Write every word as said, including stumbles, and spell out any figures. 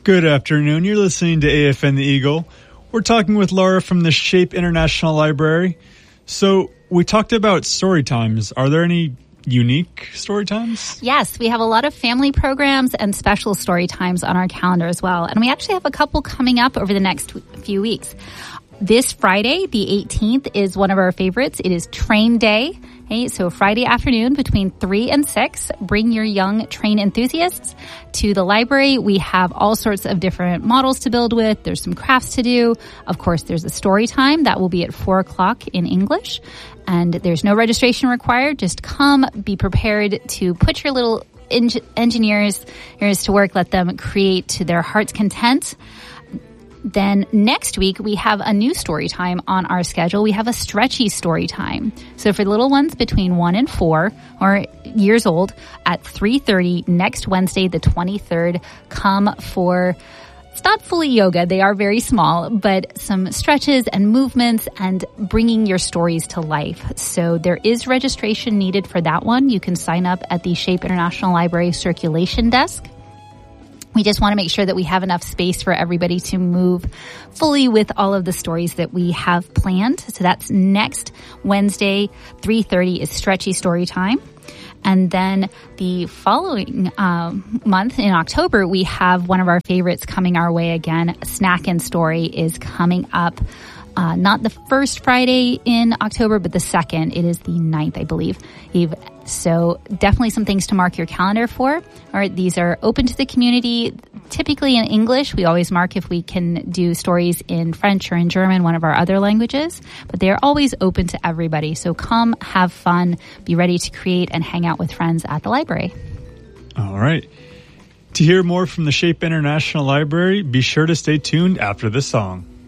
Good afternoon. You're listening to A F N The Eagle. We're talking with Laura from the Shape International Library. So we talked about story times. Are there any unique story times? Yes, we have a lot of family programs and special story times on our calendar as well. And we actually have a couple coming up over the next few weeks. This Friday, the eighteenth, is one of our favorites. It is Train Day. Okay, so Friday afternoon between three and six, bring your young train enthusiasts to the library. We have all sorts of different models to build with. There's some crafts to do. Of course, there's a story time that will be at four o'clock in English. And there's no registration required. Just come, be prepared to put your little en- engineers to work, let them create to their heart's content. Then next week, we have a new story time on our schedule. We have a stretchy story time. So for the little ones between one and four or years old at three thirty next Wednesday, the twenty-third, come for, it's not fully yoga. They are very small, but some stretches and movements and bringing your stories to life. So there is registration needed for that one. You can sign up at the Shape International Library circulation desk. We just want to make sure that we have enough space for everybody to move fully with all of the stories that we have planned. So that's next Wednesday, three thirty is Stretchy Story Time. And then the following um, month in October, we have one of our favorites coming our way again. Snack and Story is coming up. Uh, not the first Friday in October, but the second. It is the ninth, I believe. Eve. So definitely some things to mark your calendar for. All right, these are open to the community, typically in English. We always mark if we can do stories in French or in German, one of our other languages. But they are always open to everybody. So come, have fun, be ready to create and hang out with friends at the library. All right. To hear more from the Shape International Library, be sure to stay tuned after the song.